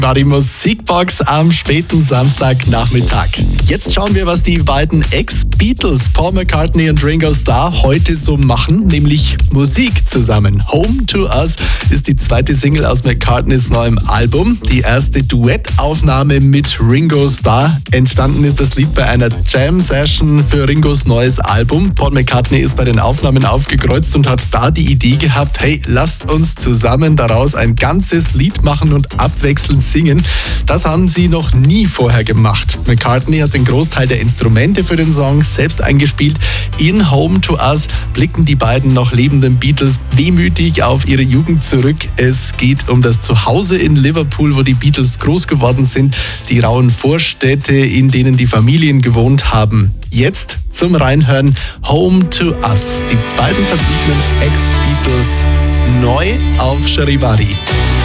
War die Musikbox am späten Samstagnachmittag. Jetzt schauen wir, was die beiden Ex-Beatles, Paul McCartney und Ringo Starr, heute so machen, nämlich Musik zusammen. Home to Us ist die zweite Single aus McCartneys neuem Album, die erste Duettaufnahme mit Ringo Starr. Entstanden ist das Lied bei einer Jam-Session für Ringos neues Album. Paul McCartney ist bei den Aufnahmen aufgekreuzt und hat da die Idee gehabt, hey, lasst uns zusammen daraus ein ganzes Lied machen und abwechselnd singen. Das haben sie noch nie vorher gemacht. McCartney hat den Großteil der Instrumente für den Song selbst eingespielt. In Home to Us blicken die beiden noch lebenden Beatles wehmütig auf ihre Jugend zurück. Es geht um das Zuhause in Liverpool, wo die Beatles groß geworden sind, die rauen Vorstädte, in denen die Familien gewohnt haben. Jetzt zum Reinhören Home to Us. Die beiden verbliebenen Ex-Beatles neu auf Charivari.